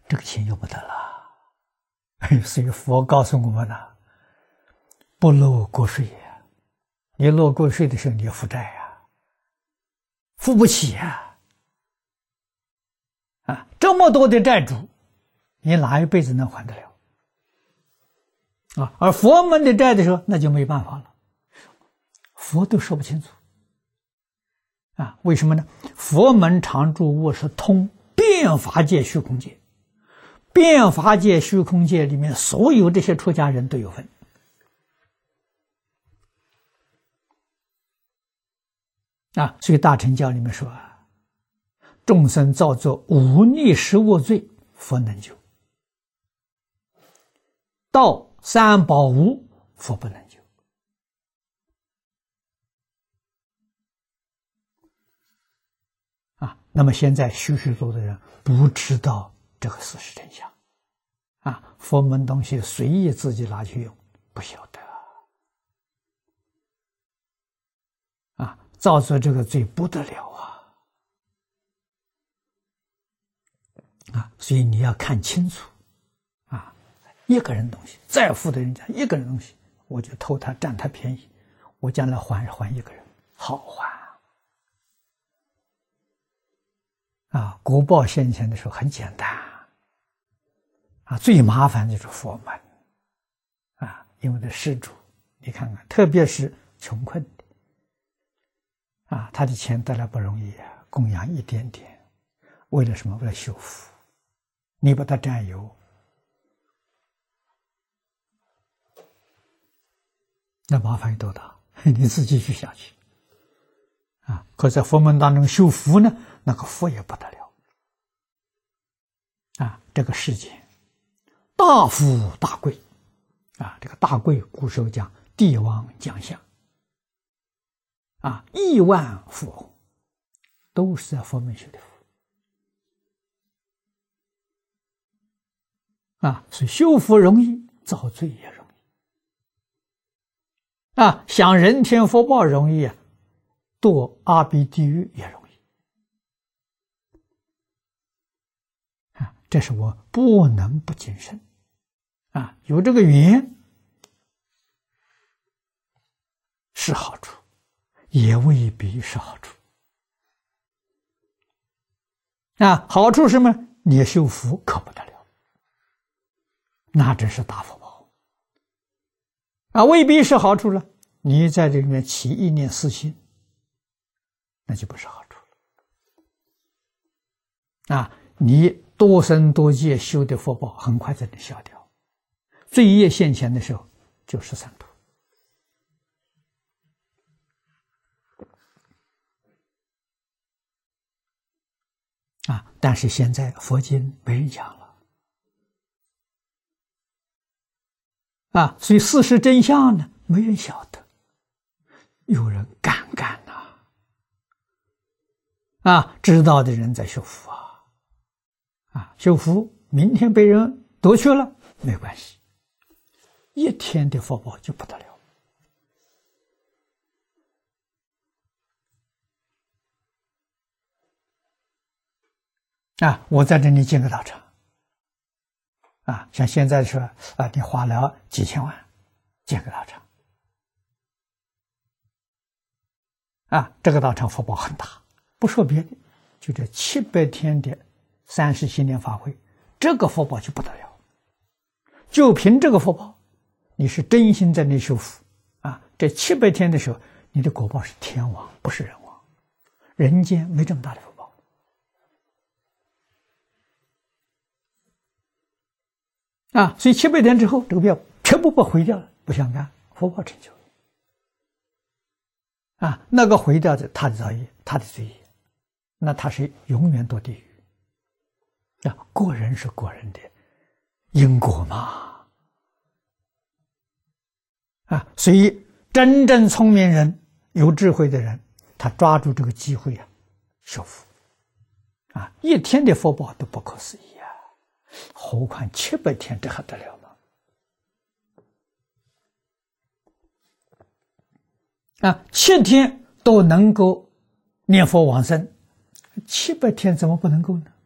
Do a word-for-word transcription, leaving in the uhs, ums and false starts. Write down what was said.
这个钱用不得了。所以佛告诉我们了，不漏国税呀！你漏国税的时候，你要负债呀，付不起呀！啊，这么多的债主，你哪一辈子能还得了？啊，而佛门的债的时候，那就没办法了，佛都说不清楚。啊，为什么呢？佛门常住物是通遍法界虚空界，遍法界虚空界里面所有这些出家人都有份。啊，所以大乘教里面说啊，众生造作无逆十恶罪，佛能救；道三宝无，佛不能救。啊，那么现在许许多多的人不知道这个事实真相，啊，佛门东西随意自己拿去用，不晓得。啊，造作这个罪不得了啊！啊，所以你要看清楚，啊，一个人东西，再富的人家一个人东西，我就偷他占他便宜，我将来还是还一个人，好还。啊，国报现前的时候很简单，啊，最麻烦就是佛门，啊，因为的施主，你看看，特别是穷困的。啊，他的钱得来不容易啊，供养一点点，为了什么？为了修福。你把他占有，那麻烦有多大？你自己去想去。啊，可在佛门当中修福呢，那个福也不得了。啊，这个世界大富大贵，啊，这个大贵古时候讲帝王将相。啊，亿万富翁都是在佛门修的福。啊，所以修福容易，造罪也容易。啊，享人天福报容易啊，堕阿鼻地狱也容易。啊，这是我不能不谨慎。啊，有这个缘是好处。也未必是好处。啊，好处是什么？你修福可不得了，那真是大福报。啊，未必是好处了。你在这里面起一念私心，那就不是好处了。啊，你多生多劫修的福报很快就能消掉，罪业现前的时候就是三途。啊！但是现在佛经没人讲了，啊，所以事实真相呢，没人晓得，有人敢干呐，啊，知道的人在修福啊，啊，修福，明天被人夺去了没关系，一天的福报就不得了。啊，我在这里建个道场，啊，像现在说啊，你花了几千万建个道场，啊，这个道场福报很大，不说别的，就这七百天的三十新年法会，这个福报就不得了。就凭这个福报，你是真心在那修福，啊，这七百天的时候，你的果报是天王，不是人王，人间没这么大的福报。啊，所以七百天之后，这个庙全部被毁掉了，不想干，福报成就了。啊，那个毁掉的他的造业，他的罪业，那他是永远堕地狱。啊，过人是过人的因果嘛。啊，所以真正聪明人、有智慧的人，他抓住这个机会啊，修福。啊，一天的福报都不可思议。何况七百天，这还得了吗？啊，七天都能够念佛往生，七百天怎么不能够呢？